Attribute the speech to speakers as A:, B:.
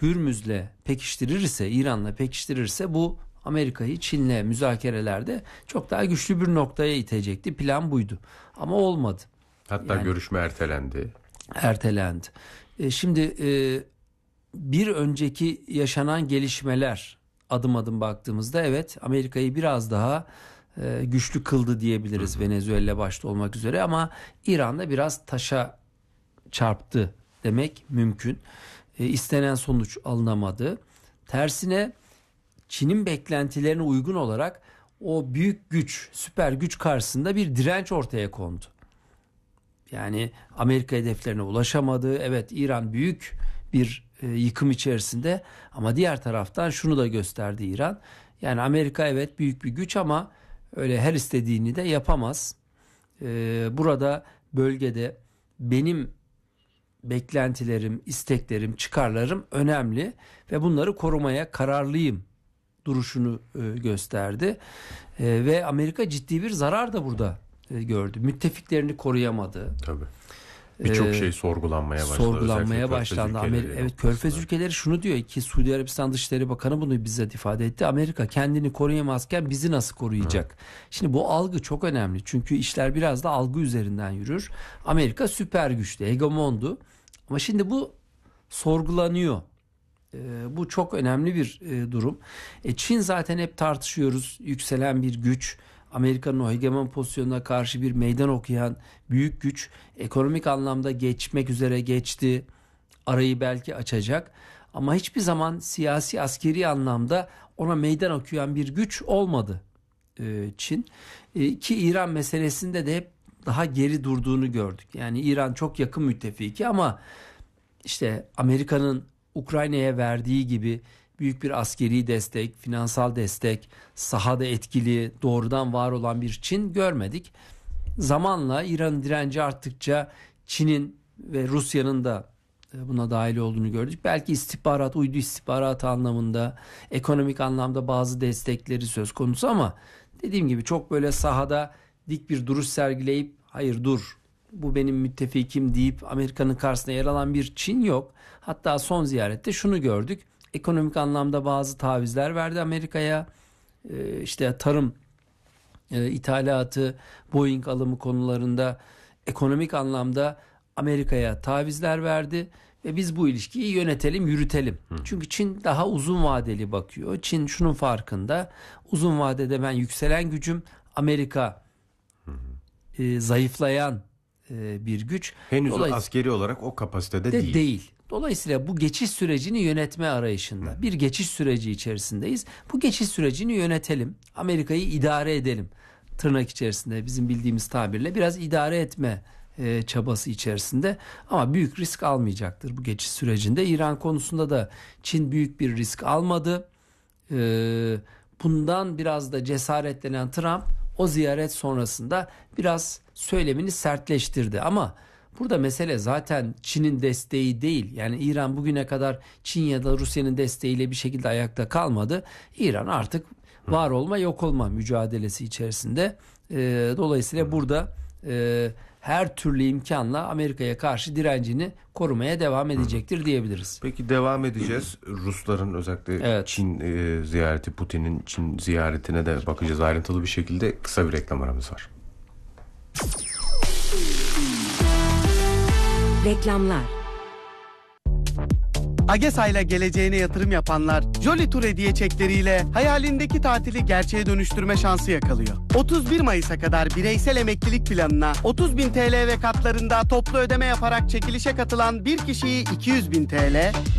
A: Hürmüz'le pekiştirirse, İran'la pekiştirirse bu Amerika'yı Çin'le müzakerelerde çok daha güçlü bir noktaya itecekti. Plan buydu. Ama olmadı.
B: Hatta görüşme ertelendi.
A: Ertelendi. Şimdi bir önceki yaşanan gelişmeler adım adım baktığımızda evet Amerika'yı biraz daha güçlü kıldı diyebiliriz. Venezuela başta olmak üzere ama İran'da biraz taşa çarptı demek mümkün. İstenen sonuç alınamadı. Tersine Çin'in beklentilerine uygun olarak o büyük güç, süper güç karşısında bir direnç ortaya kondu. Yani Amerika hedeflerine ulaşamadı. Evet İran büyük bir yıkım içerisinde ama diğer taraftan şunu da gösterdi İran. Yani Amerika evet büyük bir güç ama öyle her istediğini de yapamaz. Burada bölgede benim beklentilerim, isteklerim, çıkarlarım önemli ve bunları korumaya kararlıyım duruşunu gösterdi. Ve Amerika ciddi bir zarar da burada gördü. Müttefiklerini koruyamadı.
B: Tabii. Birçok şey sorgulanmaya
A: başlandı. Evet, Körfez ülkeleri şunu diyor ki Suudi Arabistan Dışişleri Bakanı bunu bizzat ifade etti. Amerika kendini koruyamazken bizi nasıl koruyacak? Şimdi bu algı çok önemli. Çünkü işler biraz da algı üzerinden yürür. Amerika süper güçlü, hegemondu. Ama şimdi bu sorgulanıyor. Bu çok önemli bir durum. Çin zaten hep tartışıyoruz. Yükselen bir güç. Amerika'nın o hegemon pozisyonuna karşı bir meydan okuyan büyük güç. Ekonomik anlamda geçmek üzere geçti. Arayı belki açacak. Ama hiçbir zaman siyasi askeri anlamda ona meydan okuyan bir güç olmadı Çin. Ki İran meselesinde de hep daha geri durduğunu gördük. Yani İran çok yakın müttefiki ama işte Amerika'nın Ukrayna'ya verdiği gibi büyük bir askeri destek, finansal destek, sahada etkili, doğrudan var olan bir Çin görmedik. Zamanla İran'ın direnci arttıkça Çin'in ve Rusya'nın da buna dahil olduğunu gördük. Belki istihbarat, uydu istihbaratı anlamında, ekonomik anlamda bazı destekleri söz konusu ama dediğim gibi çok böyle sahada dik bir duruş sergileyip hayır dur bu benim müttefikim deyip Amerika'nın karşısına yer alan bir Çin yok. Hatta son ziyarette şunu gördük. Ekonomik anlamda bazı tavizler verdi Amerika'ya. İşte tarım ithalatı, Boeing alımı konularında ekonomik anlamda Amerika'ya tavizler verdi ve biz bu ilişkiyi yönetelim, yürütelim. Çünkü Çin daha uzun vadeli bakıyor. Çin şunun farkında. Uzun vadede ben yükselen gücüm, Amerika zayıflayan bir güç.
B: Henüz askeri olarak o kapasitede değil.
A: Dolayısıyla bu geçiş sürecini yönetme arayışında. Bir geçiş süreci içerisindeyiz. Bu geçiş sürecini yönetelim. Amerika'yı idare edelim. Tırnak içerisinde bizim bildiğimiz tabirle biraz idare etme çabası içerisinde. Ama büyük risk almayacaktır bu geçiş sürecinde. İran konusunda da Çin büyük bir risk almadı. Bundan biraz da cesaretlenen Trump o ziyaret sonrasında biraz söylemini sertleştirdi. Ama burada mesele zaten Çin'in desteği değil. Yani İran bugüne kadar Çin ya da Rusya'nın desteğiyle bir şekilde ayakta kalmadı. İran artık var olma yok olma mücadelesi içerisinde. Dolayısıyla burada her türlü imkanla Amerika'ya karşı direncini korumaya devam edecektir diyebiliriz.
B: Peki devam edeceğiz. Rusların özellikle Çin ziyareti, Putin'in Çin ziyaretine de bakacağız ayrıntılı bir şekilde. Kısa bir reklam aramız var.
C: Reklamlar.
D: AgeSA ile geleceğine yatırım yapanlar Jolly Tour hediye çekleriyle hayalindeki tatili gerçeğe dönüştürme şansı yakalıyor. 31 Mayıs'a kadar bireysel emeklilik planına 30.000 TL ve katlarında toplu ödeme yaparak çekilişe katılan bir kişiyi 200.000 TL,